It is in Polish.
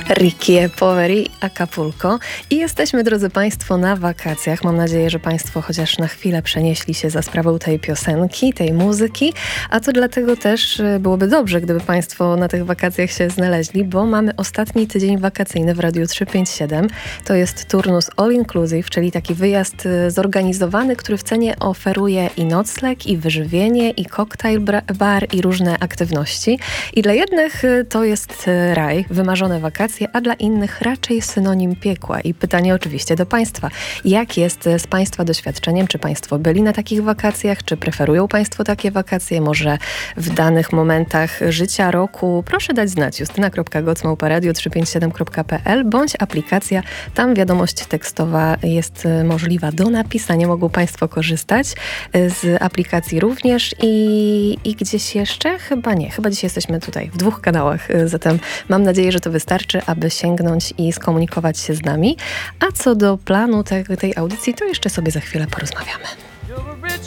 Ricky Poveri, Acapulco. I jesteśmy, drodzy Państwo, na wakacjach. Mam nadzieję, że Państwo chociaż na chwilę przenieśli się za sprawą tej piosenki, tej muzyki. A to dlatego też byłoby dobrze, gdyby Państwo na tych wakacjach się znaleźli, bo mamy ostatni tydzień wakacyjny w Radiu 357. To jest turnus all inclusive, czyli taki wyjazd zorganizowany, który w cenie oferuje i nocleg, i wyżywienie, i koktajl bar, i różne aktywności. I dla jednych to jest raj, wymarzone wakacje, a dla innych raczej synonim piekła. I pytanie oczywiście do Państwa. Jak jest z Państwa doświadczeniem? Czy Państwo byli na takich wakacjach? Czy preferują Państwo takie wakacje? Może w danych momentach życia, roku? Proszę dać znać. justyna.goc@radio357.pl bądź aplikacja. Tam wiadomość tekstowa jest możliwa do napisania. Mogą Państwo korzystać z aplikacji również i gdzieś jeszcze? Chyba nie. Chyba dzisiaj jesteśmy tutaj w 2 kanałach. Zatem mam nadzieję, że to wystarczy, aby sięgnąć i skomunikować się z nami. A co do planu tej audycji, to jeszcze sobie za chwilę porozmawiamy.